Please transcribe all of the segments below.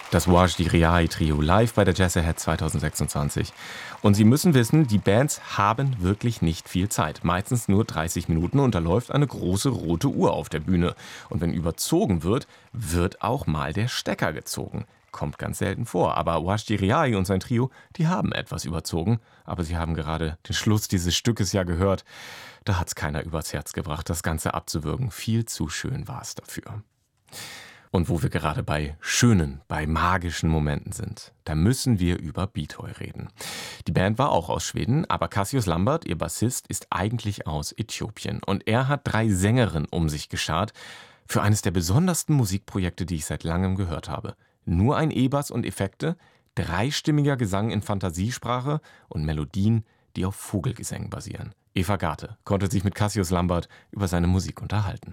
Das Wajdi Riai Trio live bei der Jazz Ahead 2026. Und Sie müssen wissen, die Bands haben wirklich nicht viel Zeit. Meistens nur 30 Minuten und da läuft eine große rote Uhr auf der Bühne. Und wenn überzogen wird, wird auch mal der Stecker gezogen. Kommt ganz selten vor. Aber Wajdi Riai und sein Trio, die haben etwas überzogen. Aber Sie haben gerade den Schluss dieses Stückes ja gehört. Da hat's keiner übers Herz gebracht, das Ganze abzuwürgen. Viel zu schön war es dafür. Und wo wir gerade bei schönen, bei magischen Momenten sind, da müssen wir über Bitoy reden. Die Band war auch aus Schweden, aber Cassius Lambert, ihr Bassist, ist eigentlich aus Äthiopien. Und er hat 3 Sängerinnen um sich geschart für eines der besondersten Musikprojekte, die ich seit langem gehört habe. Nur ein E-Bass und Effekte, 3-stimmiger Gesang in Fantasiesprache und Melodien, die auf Vogelgesängen basieren. Eva Garte konnte sich mit Cassius Lambert über seine Musik unterhalten.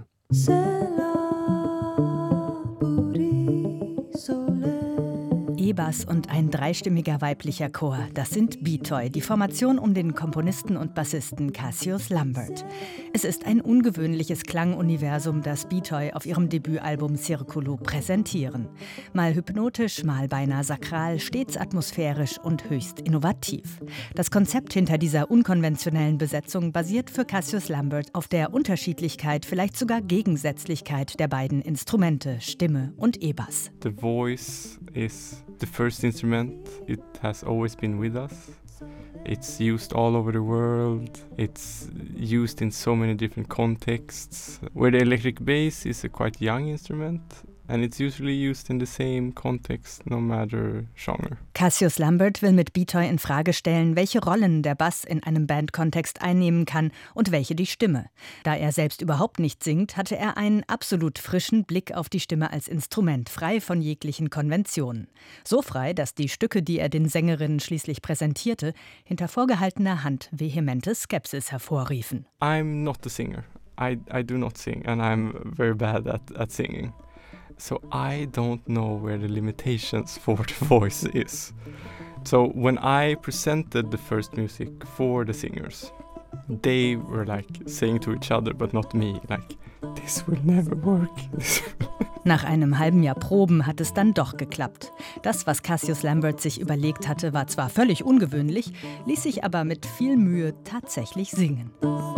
E-Bass und ein 3-stimmiger weiblicher Chor, das sind Bitoy, die Formation um den Komponisten und Bassisten Cassius Lambert. Es ist ein ungewöhnliches Klanguniversum, das Bitoy auf ihrem Debütalbum Circolo präsentieren. Mal hypnotisch, mal beinahe sakral, stets atmosphärisch und höchst innovativ. Das Konzept hinter dieser unkonventionellen Besetzung basiert für Cassius Lambert auf der Unterschiedlichkeit, vielleicht sogar Gegensätzlichkeit der beiden Instrumente, Stimme und E-Bass. The voice is the first instrument. It has always been with us. It's used all over the world. It's used in so many different contexts. Where the electric bass is a quite young instrument. And it's usually used in the same context, no matter genre. Cassius Lambert will mit Bitoy in Frage stellen, welche Rollen der Bass in einem Bandkontext einnehmen kann und welche die Stimme. Da er selbst überhaupt nicht singt, hatte er einen absolut frischen Blick auf die Stimme als Instrument, frei von jeglichen Konventionen. So frei, dass die Stücke, die er den Sängerinnen schließlich präsentierte, hinter vorgehaltener Hand vehemente Skepsis hervorriefen. I'm not a singer. I do not sing and I'm very bad at singing. So I don't know where the limitations for the voice is. So when I presented the first music for the singers, they were like saying to each other, but not me, like, this will never work. Nach einem halben Jahr Proben hat es dann doch geklappt. Das, was Cassius Lambert sich überlegt hatte, war zwar völlig ungewöhnlich, ließ sich aber mit viel Mühe tatsächlich singen.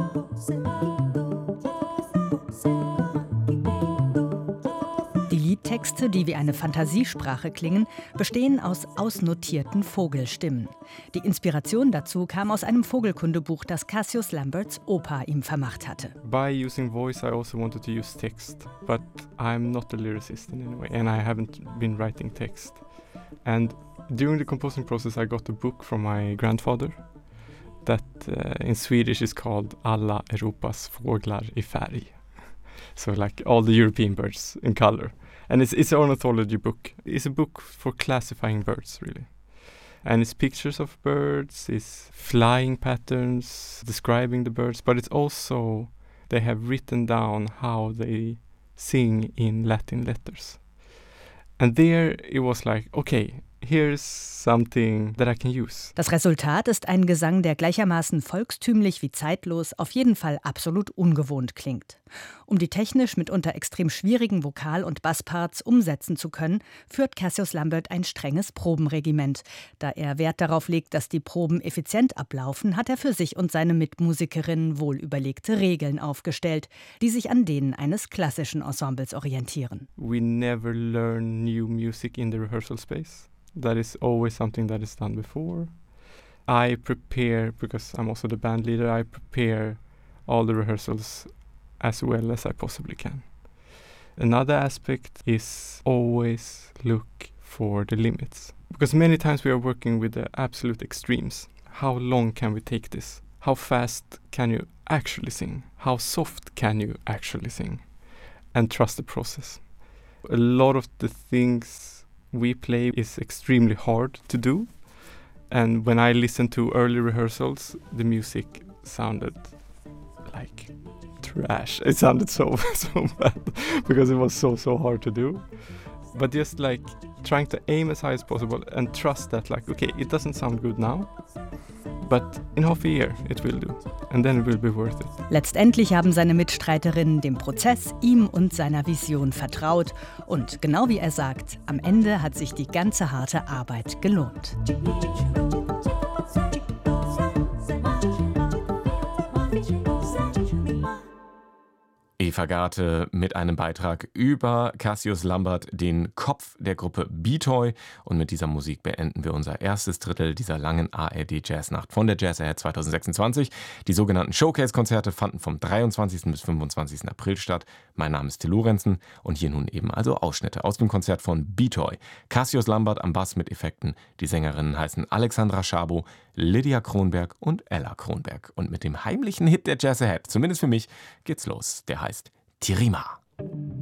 Die Liedtexte, die wie eine Fantasiesprache klingen, bestehen aus ausnotierten Vogelstimmen. Die Inspiration dazu kam aus einem Vogelkundebuch, das Cassius Lamberts Opa ihm vermacht hatte. By using voice, I also wanted to use text, but I'm not a lyricist in any way, and I haven't been writing text. And during the composing process, I got a book from my grandfather that in Swedish is called Alla Europas fåglar i färg. So like all the European birds in color. And it's an ornithology book. It's a book for classifying birds, really. And it's pictures of birds, it's flying patterns, describing the birds, but it's also, they have written down how they sing in Latin letters. And there it was like, okay, here's something that I can use. Das Resultat ist ein Gesang, der gleichermaßen volkstümlich wie zeitlos, auf jeden Fall absolut ungewohnt klingt. Um die technisch mitunter extrem schwierigen Vokal- und Bassparts umsetzen zu können, führt Cassius Lambert ein strenges Probenregiment. Da er Wert darauf legt, dass die Proben effizient ablaufen, hat er für sich und seine Mitmusikerinnen wohlüberlegte Regeln aufgestellt, die sich an denen eines klassischen Ensembles orientieren. We never learn new music in the rehearsal space. That is always something that is done before. I prepare, because I'm also the band leader, I prepare all the rehearsals as well as I possibly can. Another aspect is always look for the limits. Because many times we are working with the absolute extremes. How long can we take this? How fast can you actually sing? How soft can you actually sing? And trust the process. A lot of the things we play is extremely hard to do, and when I listened to early rehearsals, the music sounded like trash. It sounded so bad because it was so hard to do. But just like trying to aim as high as possible and trust that, like, okay, it doesn't sound good now, But in half a year it will do. And then it will be worth it. Letztendlich haben seine Mitstreiterinnen dem Prozess, ihm und seiner Vision vertraut. Und genau wie er sagt, am Ende hat sich die ganze harte Arbeit gelohnt. Eva Garte mit einem Beitrag über Cassius Lambert, den Kopf der Gruppe B-Toy. Und mit dieser Musik beenden wir unser erstes Drittel dieser langen ARD-Jazznacht von der Jazz Ahead 2026. Die sogenannten Showcase-Konzerte fanden vom 23. bis 25. April statt. Mein Name ist Till Lorenzen und hier nun eben also Ausschnitte aus dem Konzert von B-Toy. Cassius Lambert am Bass mit Effekten. Die Sängerinnen heißen Alexandra Szabo, Lydia Kronberg und Ella Kronberg. Und mit dem heimlichen Hit der Jazz Ahead, zumindest für mich, geht's los. Der heißt Tirima.